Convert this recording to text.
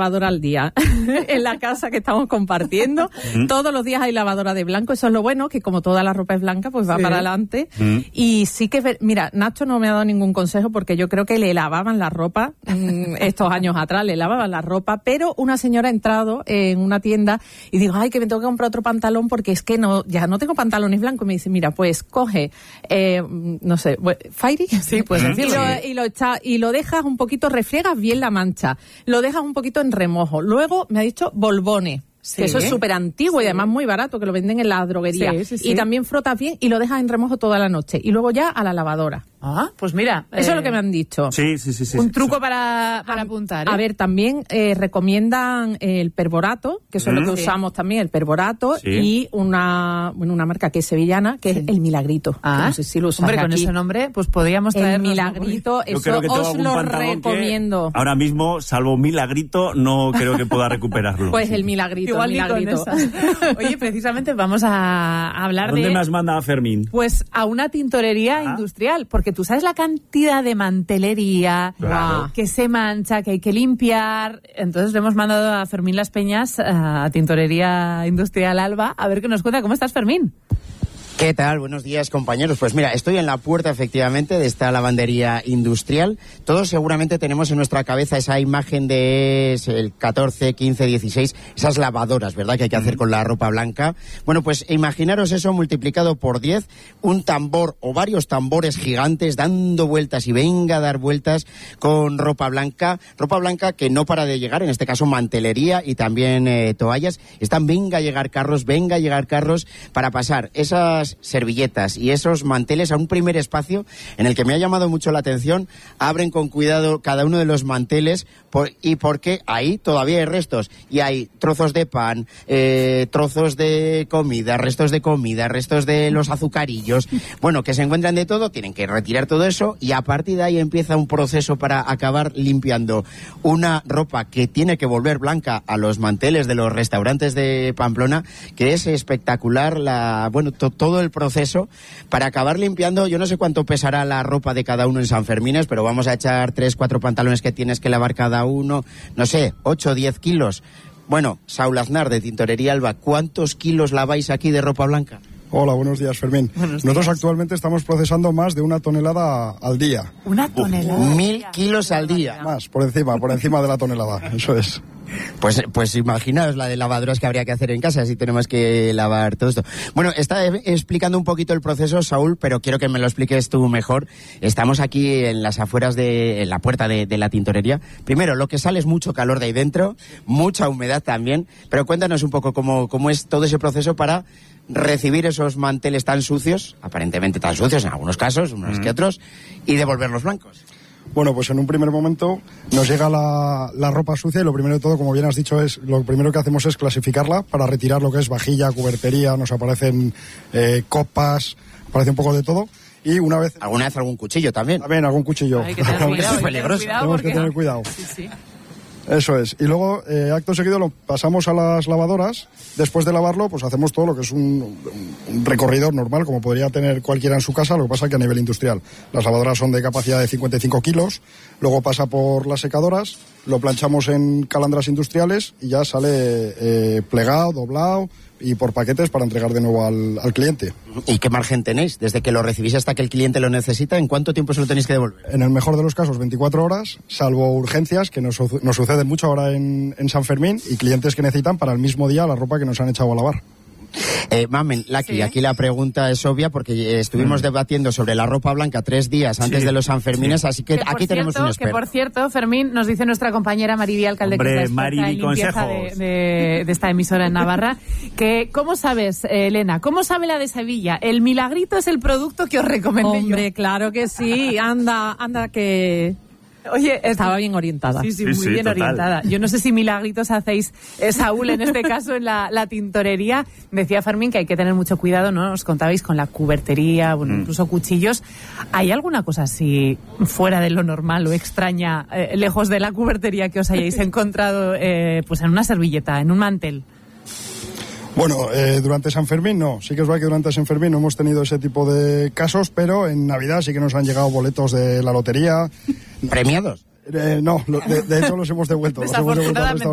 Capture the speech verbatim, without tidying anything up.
lavadora al día en la casa que estamos compartiendo. Mm. Todos los días hay lavadora de blanco. Eso es lo bueno, que como toda la ropa es blanca, pues va sí. para adelante. Mm. Y sí que, mira, Nacho no me ha dado ningún consejo porque yo creo que le lavaban la ropa mmm, estos años atrás, le lavaban la ropa, pero una señora ha entrado en una tienda y digo, ay, que me tengo que comprar otro pantalón porque es que no, ya no tengo pantalones blancos. Me dice, mira, pues coge, eh, no sé, Fairy, sí, pues mm. y, lo, y, lo echa, y lo dejas un poquito, refriegas bien la mancha, lo dejas un poquito en remojo. Luego me ha dicho Volbone. Sí. Que eso es súper antiguo sí. y además muy barato, que lo venden en la droguería. Sí, sí, sí. Y también frotas bien y lo dejas en remojo toda la noche. Y luego ya a la lavadora. Ah, pues mira. Eso eh, es lo que me han dicho. Sí, sí, sí. sí Un sí, truco sí. para, para apuntar. ¿eh? A ver, también eh, recomiendan el perborato, que eso mm. es lo que sí. usamos también, el perborato, sí. y una bueno una marca que es sevillana, que sí. es el Milagrito. Ah, no sé si lo usas hombre, con aquí. ese nombre, pues podríamos traer el Milagrito, Yo eso os lo recomiendo. Ahora mismo, salvo Milagrito, no creo que pueda recuperarlo. Pues el Milagrito, Igual el Milagrito. Oye, precisamente vamos a hablar ¿Dónde de... ¿Dónde me has mandado a Fermín? Pues a una tintorería ah. industrial, porque tú sabes la cantidad de mantelería claro. que se mancha, que hay que limpiar. Entonces le hemos mandado a Fermín Las Peñas, a Tintorería Industrial Alba, a ver qué nos cuenta. ¿Cómo estás, Fermín? ¿Qué tal? Buenos días, compañeros. Pues mira, estoy en la puerta, efectivamente, de esta lavandería industrial. Todos seguramente tenemos en nuestra cabeza esa imagen de el catorce, quince, dieciséis, esas lavadoras, ¿verdad?, que hay que hacer con la ropa blanca. Bueno, pues imaginaros eso multiplicado por diez, un tambor o varios tambores gigantes dando vueltas y venga a dar vueltas con ropa blanca. Ropa blanca que no para de llegar, en este caso mantelería y también eh, toallas. Están venga a llegar carros, venga a llegar carros para pasar esas servilletas y esos manteles a un primer espacio en el que me ha llamado mucho la atención. Abren con cuidado cada uno de los manteles por, y porque ahí todavía hay restos y hay trozos de pan, eh, trozos de comida, restos de comida, restos de los azucarillos, bueno, que se encuentran de todo. Tienen que retirar todo eso y a partir de ahí empieza un proceso para acabar limpiando una ropa que tiene que volver blanca a los manteles de los restaurantes de Pamplona, que es espectacular la, bueno, to, todo el proceso para acabar limpiando. Yo no sé cuánto pesará la ropa de cada uno en San Fermines, pero vamos a echar tres, cuatro pantalones que tienes que lavar cada uno, no sé, ocho o diez kilos. Bueno, Saúl Aznar de Tintorería Alba, ¿cuántos kilos laváis aquí de ropa blanca? Hola, buenos días, Fermín. Buenos Nosotros días. Actualmente estamos procesando más de una tonelada al día. ¿Una tonelada? Uf, mil kilos al día. Más, por encima, por encima de la tonelada, eso es. Pues, pues imaginaos la de lavadoras que habría que hacer en casa si tenemos que lavar todo esto. Bueno, está explicando un poquito el proceso, Saúl, pero quiero que me lo expliques tú mejor. Estamos aquí en las afueras de en la puerta de, de la tintorería. Primero, lo que sale es mucho calor de ahí dentro, mucha humedad también, pero cuéntanos un poco cómo, cómo es todo ese proceso para recibir esos manteles tan sucios, aparentemente tan sucios en algunos casos, unos mm. que otros, y devolverlos blancos. Bueno, pues en un primer momento nos llega la, la ropa sucia y lo primero de todo, como bien has dicho, es lo primero que hacemos es clasificarla para retirar lo que es vajilla, cubertería, nos aparecen eh, copas, aparece un poco de todo. Y una vez... ¿Alguna vez algún cuchillo también? También, algún cuchillo. Hay que tener cuidado, es peligroso. Cuidado Tenemos porque... que tener cuidado. Sí, sí. Eso es. Y luego, eh, acto seguido, lo pasamos a las lavadoras. Después de lavarlo, pues hacemos todo lo que es un, un recorrido normal, como podría tener cualquiera en su casa, lo que pasa que a nivel industrial. Las lavadoras son de capacidad de cincuenta y cinco kilos, luego pasa por las secadoras, lo planchamos en calandras industriales y ya sale eh, plegado, doblado y por paquetes para entregar de nuevo al, al cliente. ¿Y qué margen tenéis? Desde que lo recibís hasta que el cliente lo necesita, ¿en cuánto tiempo se lo tenéis que devolver? En el mejor de los casos, veinticuatro horas, salvo urgencias, que nos, nos suceden mucho ahora en, en San Fermín, y clientes que necesitan para el mismo día la ropa que nos han echado a lavar. Eh, Mamen, Lucky, ¿sí? Aquí la pregunta es obvia porque estuvimos mm. debatiendo sobre la ropa blanca tres días antes sí. de los Sanfermines, sí. así que, que aquí cierto, tenemos un experto. Que por cierto, Fermín, nos dice nuestra compañera Mariby Alcalde, Hombre, que es la experta en limpieza de, de, de esta emisora en Navarra, que, ¿cómo sabes, eh, Elena? ¿Cómo sabe la de Sevilla? El Milagrito es el producto que os recomendé. Hombre, yo. claro que sí, anda, anda que... Oye, estaba bien orientada. Sí, sí, sí muy sí, bien total. orientada. Yo no sé si milagritos hacéis, eh, Saúl, en este caso, en la, la tintorería. Decía Fermín que hay que tener mucho cuidado, ¿no? Os contabais con la cubertería, bueno, mm. incluso cuchillos. ¿Hay alguna cosa así fuera de lo normal o extraña, eh, lejos de la cubertería, que os hayáis encontrado eh, pues en una servilleta, en un mantel? Bueno, eh, durante San Fermín no. Sí que es verdad que durante San Fermín no hemos tenido ese tipo de casos, pero en Navidad sí que nos han llegado boletos de la lotería. ¿Premiados? Eh, no, lo, de, de hecho los hemos devuelto. Los hemos devuelto al restaurante.